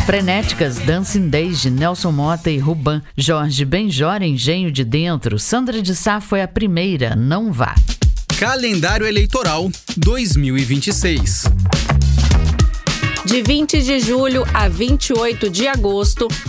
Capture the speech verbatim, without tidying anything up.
Frenéticas, Dancing Days de Nelson Motta e Ruban. Jorge Benjor, Engenho de Dentro. Sandra de Sá foi a primeira, Não Vá. Calendário Eleitoral dois mil e vinte e seis. De vinte de julho a vinte e oito de agosto,